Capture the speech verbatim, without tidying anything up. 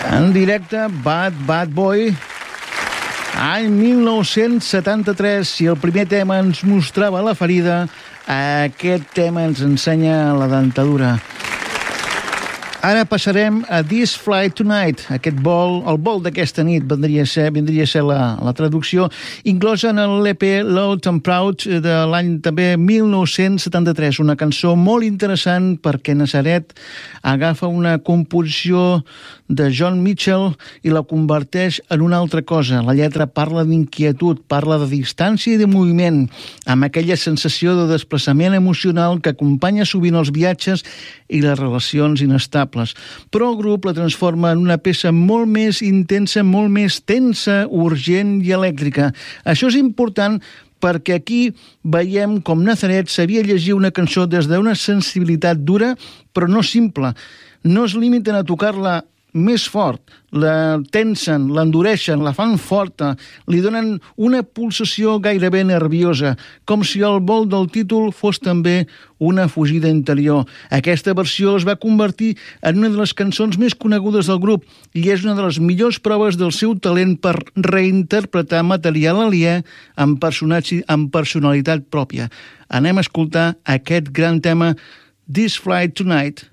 En directe, Bad Bad Boy, any mil nou-cents setanta-tres, si el primer tema ens mostrava la ferida, aquest tema ens ensenya la dentadura. Ara passarem a This Flight Tonight, aquest vol, el vol d'aquesta nit, vendria a ser, vendria a ser la, la traducció, inclosa en l'E P Loud and Proud de l'any també mil nou-cents setanta-tres, una cançó molt interessant perquè Nazareth agafa una composició de John Mitchell i la converteix en una altra cosa. La lletra parla d'inquietud, parla de distància i de moviment, amb aquella sensació de desplaçament emocional que acompanya sovint els viatges i les relacions inestables. Però el grup la transforma en una peça molt més intensa, molt més tensa, urgent i elèctrica. Això és important perquè aquí veiem com Nazareth sabia llegir una cançó des d'una sensibilitat dura, però no simple. No es limiten a tocar-la més fort, la tensen, l'endureixen, la fan forta, li donen una pulsació gairebé nerviosa, com si el vol del títol fos també una fugida interior. Aquesta versió es va convertir en una de les cançons més conegudes del grup i és una de les millors proves del seu talent per reinterpretar material aliè amb personatge, amb personalitat pròpia. Anem a escoltar aquest gran tema, This Flight Tonight,